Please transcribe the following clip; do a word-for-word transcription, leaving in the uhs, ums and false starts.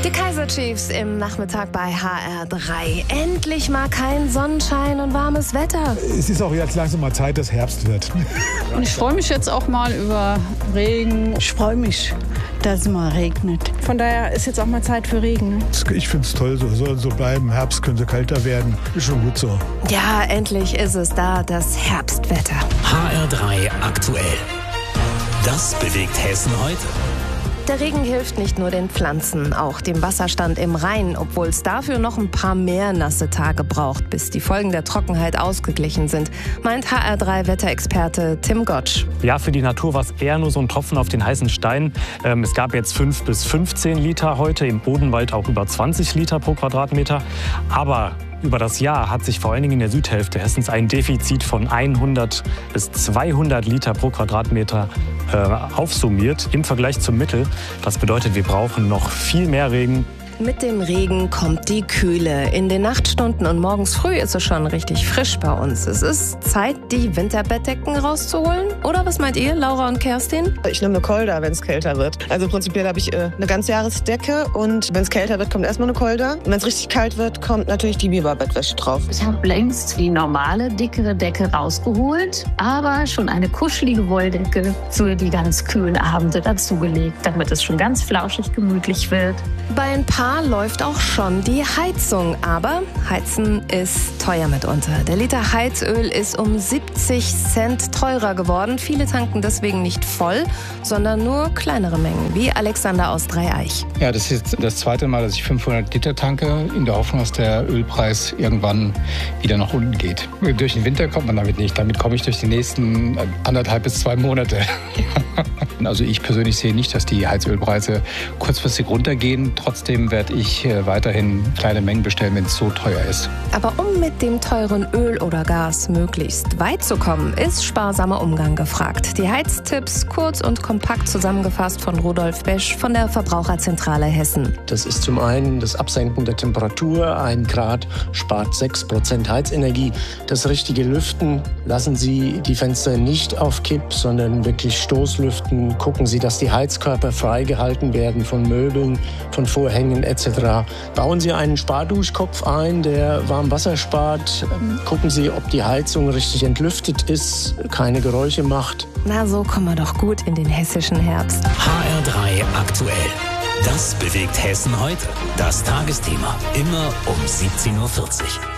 Die Kaiser Chiefs im Nachmittag bei H R drei. Endlich mal kein Sonnenschein und warmes Wetter. Es ist auch jetzt langsam mal Zeit, dass Herbst wird. Und ich freue mich jetzt auch mal über Regen. Ich freue mich, dass es mal regnet. Von daher ist jetzt auch mal Zeit für Regen. Ich finde es toll, so soll so bleiben. Herbst könnte kälter werden. Ist schon gut so. Ja, endlich ist es da, das Herbstwetter. H R drei aktuell. Das bewegt Hessen heute. Der Regen hilft nicht nur den Pflanzen, auch dem Wasserstand im Rhein, obwohl es dafür noch ein paar mehr nasse Tage braucht, bis die Folgen der Trockenheit ausgeglichen sind, meint H R drei Wetterexperte Tim Gottsch. Ja, für die Natur war es eher nur so ein Tropfen auf den heißen Stein. Ähm, es gab jetzt fünf bis fünfzehn Liter heute, im Odenwald auch über zwanzig Liter pro Quadratmeter. Aber über das Jahr hat sich vor allen Dingen in der Südhälfte Hessens ein Defizit von hundert bis zweihundert Liter pro Quadratmeter äh, aufsummiert im Vergleich zum Mittel. Das bedeutet, wir brauchen noch viel mehr Regen. Mit dem Regen kommt die Kühle. In den Nachtstunden und morgens früh ist es schon richtig frisch bei uns. Es ist Zeit, die Winterbettdecken rauszuholen. Oder was meint ihr, Laura und Kerstin? Ich nehme eine Kolda, wenn es kälter wird. Also prinzipiell habe ich äh, eine Ganzjahresdecke und wenn es kälter wird, kommt erstmal eine Kolda. Und wenn es richtig kalt wird, kommt natürlich die Biberbettwäsche drauf. Ich habe längst die normale, dickere Decke rausgeholt, aber schon eine kuschelige Wolldecke für die ganz kühlen Abende dazugelegt, damit es schon ganz flauschig gemütlich wird. Bei ein paar läuft auch schon die Heizung, aber Heizen ist teuer mitunter. Der Liter Heizöl ist um siebzig Cent teurer geworden. Viele tanken deswegen nicht voll, sondern nur kleinere Mengen, wie Alexander aus Dreieich. Ja, das ist das zweite Mal, dass ich fünfhundert Liter tanke, in der Hoffnung, dass der Ölpreis irgendwann wieder nach unten geht. Durch den Winter kommt man damit nicht. Damit komme ich durch die nächsten anderthalb bis zwei Monate. Also ich persönlich sehe nicht, dass die Heizölpreise kurzfristig runtergehen. Trotzdem werde ich weiterhin kleine Mengen bestellen, wenn es so teuer ist. Aber um mit dem teuren Öl oder Gas möglichst weit zu kommen, ist sparsamer Umgang gefragt. Die Heiztipps kurz und kompakt zusammengefasst von Rudolf Besch von der Verbraucherzentrale Hessen. Das ist zum einen das Absenken der Temperatur. Ein Grad spart sechs Prozent Heizenergie. Das richtige Lüften. Lassen Sie die Fenster nicht auf Kipp, sondern wirklich Stoßlüften. Gucken Sie, dass die Heizkörper freigehalten werden von Möbeln, von Vorhängen et cetera. Bauen Sie einen Sparduschkopf ein, der warm Wasser spart. Gucken Sie, ob die Heizung richtig entlüftet ist, keine Geräusche macht. Na, so kommen wir doch gut in den hessischen Herbst. H R drei aktuell. Das bewegt Hessen heute. Das Tagesthema. Immer um siebzehn Uhr vierzig.